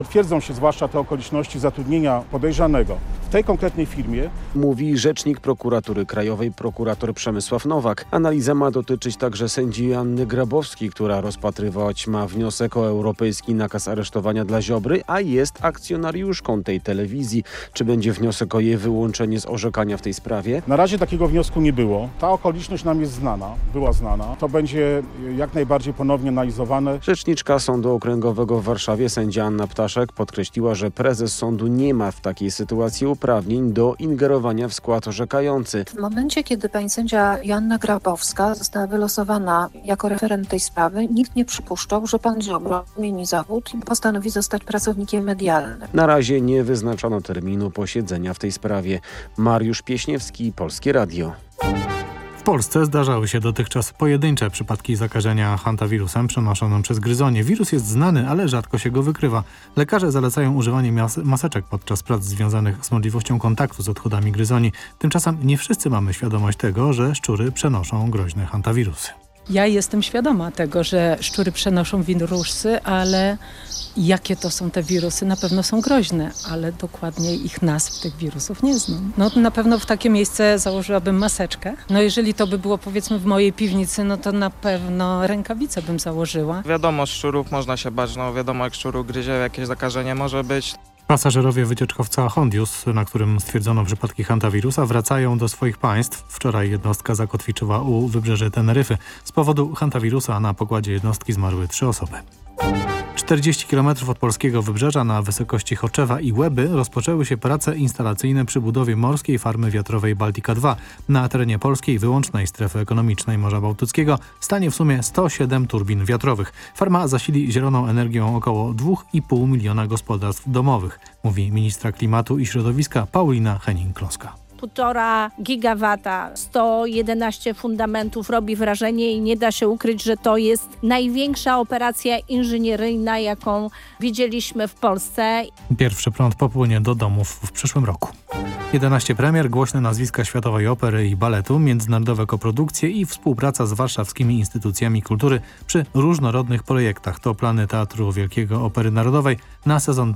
Potwierdzą się zwłaszcza te okoliczności zatrudnienia podejrzanego w tej konkretnej firmie. Mówi rzecznik Prokuratury Krajowej, prokurator Przemysław Nowak. Analiza ma dotyczyć także sędzi Anny Grabowskiej, która rozpatrywać ma wniosek o europejski nakaz aresztowania dla Ziobry, a jest akcjonariuszką tej telewizji. Czy będzie wniosek o jej wyłączenie z orzekania w tej sprawie? Na razie takiego wniosku nie było. Ta okoliczność nam jest znana, była znana. To będzie jak najbardziej ponownie analizowane. Rzeczniczka Sądu Okręgowego w Warszawie, sędzia Anna Ptaszek, podkreśliła, że prezes sądu nie ma w takiej sytuacji uprawnień do ingerowania w skład orzekający. W momencie, kiedy pani sędzia Joanna Grabowska została wylosowana jako referent tej sprawy, nikt nie przypuszczał, że pan Ziobro zmieni zawód i postanowi zostać pracownikiem medialnym. Na razie nie wyznaczono terminu posiedzenia w tej sprawie. Mariusz Pieśniewski, Polskie Radio. W Polsce zdarzały się dotychczas pojedyncze przypadki zakażenia hantawirusem przenoszonym przez gryzonie. Wirus jest znany, ale rzadko się go wykrywa. Lekarze zalecają używanie maseczek podczas prac związanych z możliwością kontaktu z odchodami gryzoni. Tymczasem nie wszyscy mamy świadomość tego, że szczury przenoszą groźne hantawirusy. Ja jestem świadoma tego, że szczury przenoszą wirusy, ale jakie to są te wirusy? Na pewno są groźne, ale dokładnie ich nazw tych wirusów nie znam. No na pewno w takie miejsce założyłabym maseczkę. No jeżeli to by było powiedzmy w mojej piwnicy, no to na pewno rękawice bym założyła. Wiadomo, szczurów można się bać, no wiadomo jak szczur gryzie, jakieś zakażenie może być. Pasażerowie wycieczkowca Hondius, na którym stwierdzono przypadki hantawirusa, wracają do swoich państw. Wczoraj jednostka zakotwiczyła u wybrzeży Teneryfy. Z powodu hantawirusa na pokładzie jednostki zmarły 3 osoby. 40 km od polskiego wybrzeża na wysokości Choczewa i Łeby rozpoczęły się prace instalacyjne przy budowie morskiej farmy wiatrowej Baltica 2. Na terenie polskiej wyłącznej strefy ekonomicznej Morza Bałtyckiego stanie w sumie 107 turbin wiatrowych. Farma zasili zieloną energią około 2,5 miliona gospodarstw domowych, mówi ministra klimatu i środowiska Paulina Henning-Kloska. 1,5 gigawata, 111 fundamentów robi wrażenie i nie da się ukryć, że to jest największa operacja inżynieryjna, jaką widzieliśmy w Polsce. Pierwszy prąd popłynie do domów w przyszłym roku. 11 premier, głośne nazwiska światowej opery i baletu, międzynarodowe koprodukcje i współpraca z warszawskimi instytucjami kultury przy różnorodnych projektach. To plany Teatru Wielkiego Opery Narodowej na sezon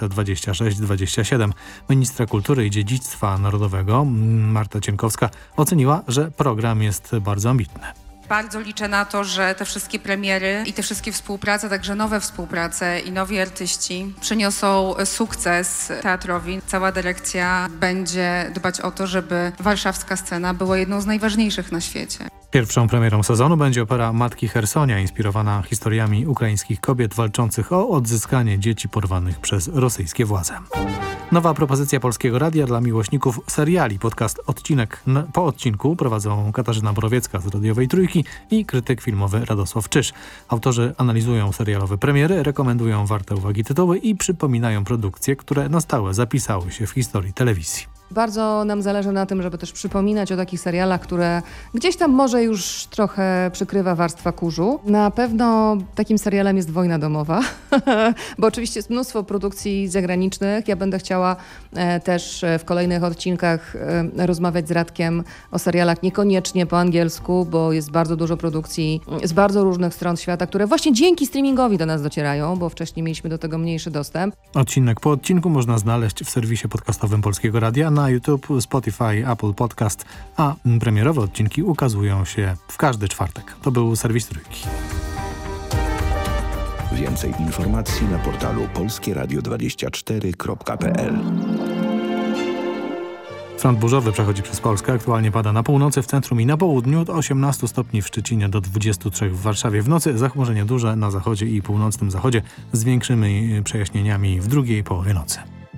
2026-27. Ministra Kultury i Dziedzictwa Narodowego Marta Cienkowska oceniła, że program jest bardzo ambitny. Bardzo liczę na to, że te wszystkie premiery i te wszystkie współprace, także nowe współprace i nowi artyści przyniosą sukces teatrowi. Cała dyrekcja będzie dbać o to, żeby warszawska scena była jedną z najważniejszych na świecie. Pierwszą premierą sezonu będzie opera Matki Chersonia, inspirowana historiami ukraińskich kobiet walczących o odzyskanie dzieci porwanych przez rosyjskie władze. Nowa propozycja Polskiego Radia dla miłośników seriali. Podcast Odcinek po odcinku prowadzą Katarzyna Borowiecka z Radiowej Trójki i krytyk filmowy Radosław Czyż. Autorzy analizują serialowe premiery, rekomendują warte uwagi tytuły i przypominają produkcje, które na stałe zapisały się w historii telewizji. Bardzo nam zależy na tym, żeby też przypominać o takich serialach, które gdzieś tam może już trochę przykrywa warstwa kurzu. Na pewno takim serialem jest Wojna domowa, bo oczywiście jest mnóstwo produkcji zagranicznych. Ja będę chciała też w kolejnych odcinkach rozmawiać z Radkiem o serialach niekoniecznie po angielsku, bo jest bardzo dużo produkcji z bardzo różnych stron świata, które właśnie dzięki streamingowi do nas docierają, bo wcześniej mieliśmy do tego mniejszy dostęp. Odcinek po odcinku można znaleźć w serwisie podcastowym Polskiego Radia, na YouTube, Spotify, Apple Podcast, a premierowe odcinki ukazują się w każdy czwartek. To był serwis Trójki. Więcej informacji na portalu polskieradio24.pl. Front burzowy przechodzi przez Polskę. Aktualnie pada na północy, w centrum i na południu, od 18 stopni w Szczecinie do 23 w Warszawie. W nocy zachmurzenie duże na zachodzie i północnym zachodzie z większymi przejaśnieniami w drugiej połowie nocy.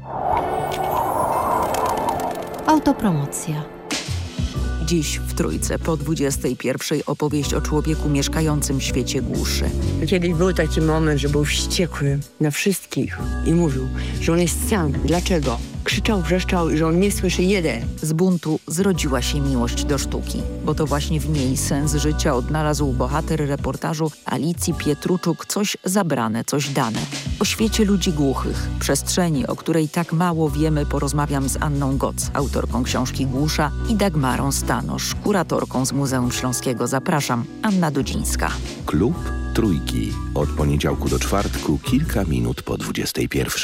Autopromocja. Dziś w Trójce po 21 opowieść o człowieku mieszkającym w świecie głuszy. Kiedyś był taki moment, że był wściekły na wszystkich i mówił, że on jest sam. Dlaczego? Krzyczał, wrzeszczał i że on nie słyszy jeden. Z buntu zrodziła się miłość do sztuki, bo to właśnie w niej sens życia odnalazł bohater reportażu Alicji Pietruczuk Coś zabrane, coś dane. O świecie ludzi głuchych, przestrzeni, o której tak mało wiemy, porozmawiam z Anną Goc, autorką książki Głusza, i Dagmarą Stanosz, kuratorką z Muzeum Śląskiego. Zapraszam, Anna Dudzińska. Klub Trójki. Od poniedziałku do czwartku, kilka minut po 21.